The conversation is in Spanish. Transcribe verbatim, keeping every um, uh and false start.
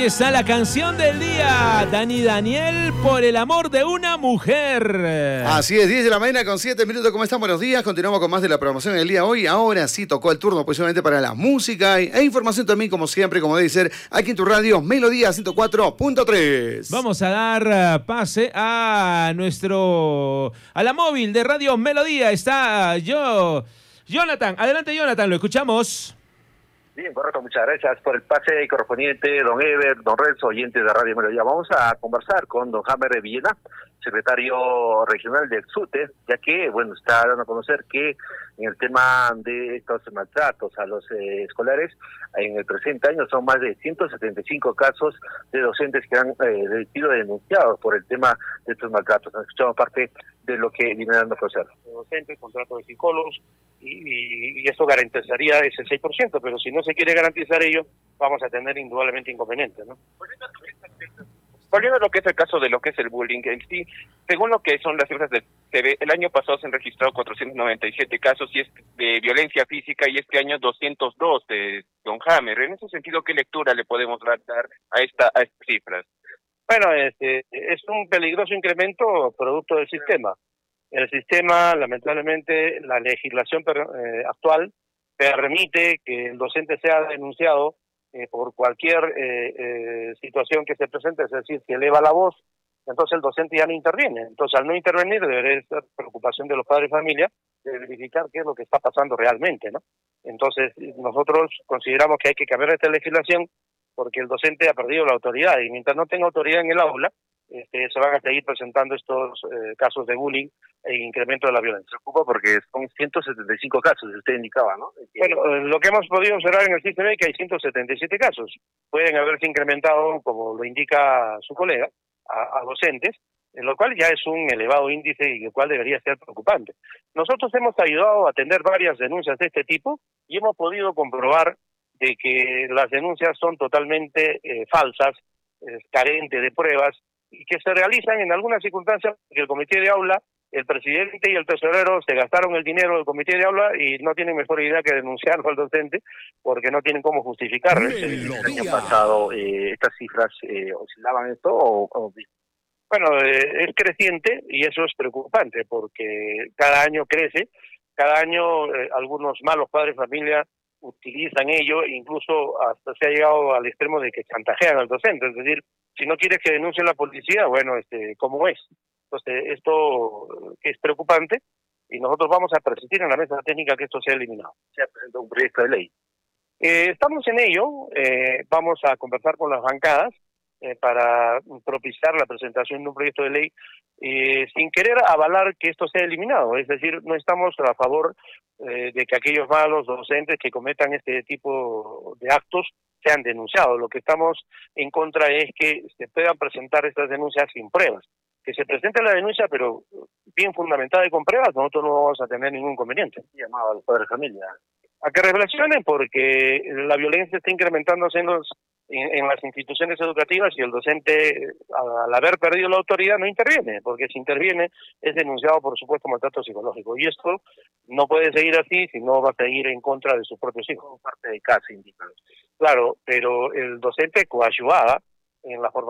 Aquí está la canción del día, Dani Daniel, por el amor de una mujer. Así es, diez de la mañana con siete minutos. ¿Cómo están? Buenos días. Continuamos con más de la programación del día de hoy. Ahora sí tocó el turno precisamente para la música e información también, como siempre, como debe ser, aquí en tu radio, Melodía ciento cuatro punto tres. Vamos a dar pase a nuestro, a la móvil de Radio Melodía. Está yo, Jonathan. Adelante, Jonathan, lo escuchamos. Bien, correcto, muchas gracias por el pase correspondiente, don Ever, don Renzo, oyentes de Radio Melodía. Vamos a conversar con don Jamer de Villena, secretario regional de EXUTE, ya que, bueno, está dando a conocer que en el tema de estos maltratos a los eh, escolares, en el presente año son más de ciento setenta y cinco casos de docentes que han eh, sido denunciados por el tema de estos maltratos. Nos escuchamos parte de lo que viene dando a conocer. Docentes, contrato de psicólogos, y, y, y eso garantizaría ese seis por ciento, pero si no se quiere garantizar ello, vamos a tener indudablemente inconvenientes, ¿no? Volviendo a lo que es el caso de lo que es el bullying en sí, según lo que son las cifras del T V, el año pasado se han registrado cuatrocientos noventa y siete casos y es de violencia física y este año doscientos dos de don Jamer. En ese sentido, ¿qué lectura le podemos dar a esta a estas cifras? Bueno, este, es un peligroso incremento producto del sistema. El sistema, lamentablemente, la legislación eh, actual permite que el docente sea denunciado eh, por cualquier eh, eh, situación que se presente, es decir, si eleva la voz, entonces el docente ya no interviene. Entonces, al no intervenir, debería ser preocupación de los padres de familia de verificar qué es lo que está pasando realmente, ¿no? Entonces, nosotros consideramos que hay que cambiar esta legislación porque el docente ha perdido la autoridad y mientras no tenga autoridad en el aula, este, se van a seguir presentando estos eh, casos de bullying e incremento de la violencia. Se preocupa porque son ciento setenta y cinco casos, usted indicaba, ¿no? Bueno, eh, lo que hemos podido observar en el C I C B es que hay ciento setenta y siete casos. Pueden haberse incrementado, como lo indica su colega, a, a docentes, en lo cual ya es un elevado índice y el cual debería ser preocupante. Nosotros hemos ayudado a atender varias denuncias de este tipo y hemos podido comprobar de que las denuncias son totalmente eh, falsas, eh, carentes de pruebas, y que se realizan en algunas circunstancias que el comité de aula, el presidente y el tesorero se gastaron el dinero del comité de aula y no tienen mejor idea que denunciarlo al docente porque no tienen cómo justificarlo. ¿El año pasado eh, estas cifras eh, oscilaban esto o...? o... Bueno, eh, es creciente y eso es preocupante porque cada año crece, cada año eh, algunos malos padres de familia utilizan ello, incluso hasta se ha llegado al extremo de que chantajean al docente, es decir, si no quieres que denuncie la policía, bueno, este, ¿cómo es? Entonces, esto es preocupante y nosotros vamos a persistir en la mesa técnica que esto sea eliminado. Se ha presentado un proyecto de ley. Eh, estamos en ello, eh, vamos a conversar con las bancadas eh, para propiciar la presentación de un proyecto de ley eh, sin querer avalar que esto sea eliminado, es decir, no estamos a favor eh, de que aquellos malos docentes que cometan este tipo de actos sean denunciados. Lo que estamos en contra es que se puedan presentar estas denuncias sin pruebas. Que se presente la denuncia, pero bien fundamentada y con pruebas, nosotros no vamos a tener ningún inconveniente. Llamado a los padres de familia. A que reflexionen porque la violencia está incrementándose en, los, en, en las instituciones educativas y el docente, al haber perdido la autoridad, no interviene, porque si interviene es denunciado, por supuesto, maltrato psicológico. Y esto no puede seguir así si no va a seguir en contra de sus propios hijos. Como parte de casa, indican. Claro, pero el docente coadyuvaba en la formación